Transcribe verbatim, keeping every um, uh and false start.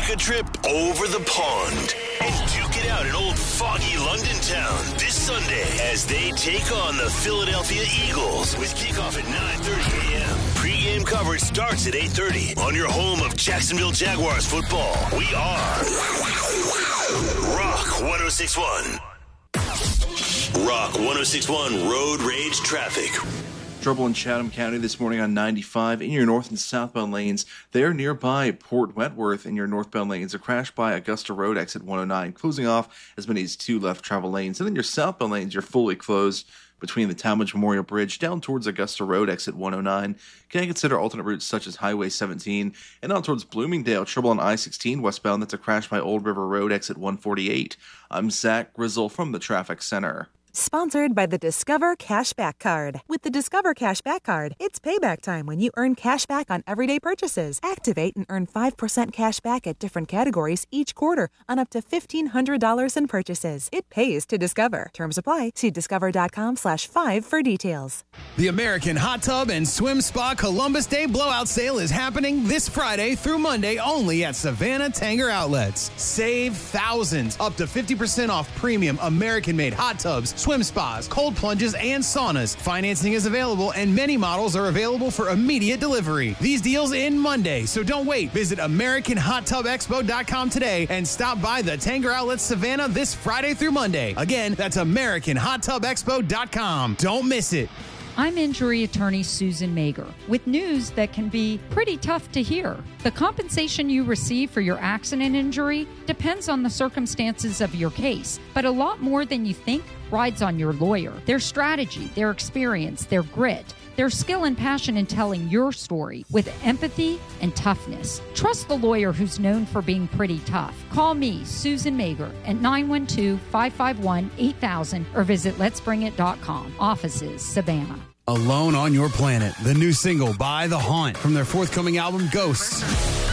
Take a trip over the pond and duke it out in old foggy London town this Sunday as they take on the Philadelphia Eagles with kickoff at nine thirty a.m. Pre-game coverage starts at eight thirty on your home of Jacksonville Jaguars football. We are Rock one oh six point one. Rock one oh six point one Road Rage Traffic. Trouble in Chatham County this morning on ninety-five in your north and southbound lanes. There nearby Port Wentworth in your northbound lanes. A crash by Augusta Road, exit one oh nine, closing off as many as two left travel lanes. And then your southbound lanes, you're fully closed between the Talmadge Memorial Bridge down towards Augusta Road, exit one oh nine. Can consider alternate routes such as Highway seventeen and on towards Bloomingdale. Trouble on I sixteen westbound. That's a crash by Old River Road, exit one forty-eight. I'm Zach Grizzle from the Traffic Center. Sponsored by the Discover Cashback Card. With the Discover Cashback Card, it's payback time when you earn cash back on everyday purchases. Activate and earn five percent cash back at different categories each quarter on up to fifteen hundred dollars in purchases. It pays to Discover. Terms apply. See discover.com slash five for details. The American Hot Tub and Swim Spa Columbus Day Blowout Sale is happening this Friday through Monday only at Savannah Tanger Outlets. Save thousands, up to fifty percent off premium American-made hot tubs, swim spas, cold plunges, and saunas. Financing is available, and many models are available for immediate delivery. These deals end Monday, so don't wait. Visit American Hot Tub Expo dot com today and stop by the Tanger Outlets Savannah this Friday through Monday. Again, that's American Hot Tub Expo dot com. Don't miss it. I'm injury attorney Susan Mager with news that can be pretty tough to hear. The compensation you receive for your accident injury depends on the circumstances of your case, but a lot more than you think rides on your lawyer, their strategy, their experience, their grit, their skill and passion in telling your story with empathy and toughness. Trust the lawyer who's known for being pretty tough. Call me, Susan Mager, at nine one two, five five one, eight thousand or visit lets bring it dot com. Offices, Savannah. Alone on Your Planet, the new single by The Haunt from their forthcoming album Ghosts.